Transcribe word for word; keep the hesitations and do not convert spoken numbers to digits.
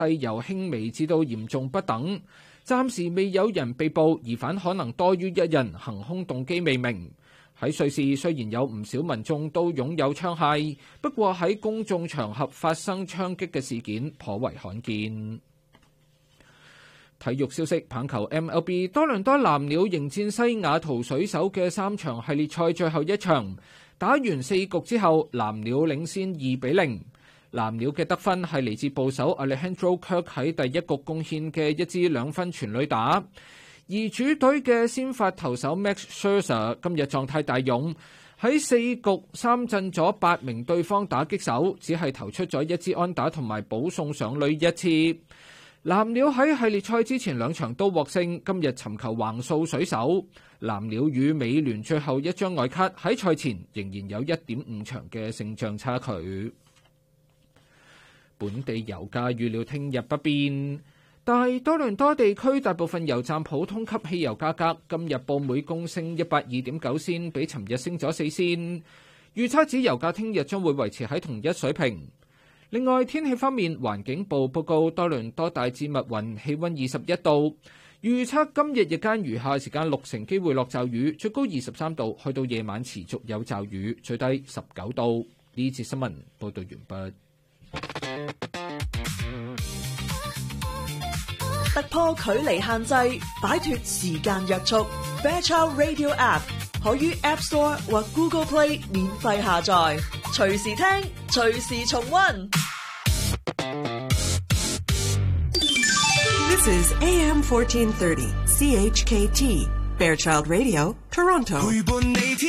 係由輕微至到嚴重不等，暫時未有人被捕，疑犯可能多於一人，行兇動機未明。喺瑞士雖然有唔少民眾都擁有槍械，不過喺公眾場合發生槍擊嘅事件頗為罕見。體育消息，棒球 M L B 多倫多藍鳥迎戰西雅圖水手嘅三場系列賽最後一場，打完四局之後，藍鳥領先二比零。藍鳥嘅得分係嚟自捕手 Alejandro Kirk 喺第一局貢獻嘅一支兩分全壘打。而主隊嘅先發投手 Max Scherzer 今日狀態大勇，喺四局三振咗八名對方打擊手，只係投出咗一支安打同埋保送上壘一次。藍鳥喺系列賽之前兩場都獲勝，今日尋求橫掃水手。藍鳥與美聯最後一張外卡喺賽前仍然有一點五場嘅勝仗差距。本地油價預料聽日不變。但係多倫多地區大部分油站普通級汽油價格今日報每公升一百二點九仙，比尋日升咗四仙。預測指油價聽日將會維持喺同一水平。另外天氣方面，環境部報告多倫多大致密雲，氣溫二十一度。預測今日日間餘下時間六成機會落驟雨，最高二十三度，去到夜晚持續有驟雨，最低十九度。呢節新聞報道完畢。 突破距離限制，擺脫時間約束。Fairchild Radio App 可於 App Store 或 Google Play 免費下載，隨時聽，隨時重溫。 This is A M fourteen thirty C H K T Fairchild Radio, Toronto.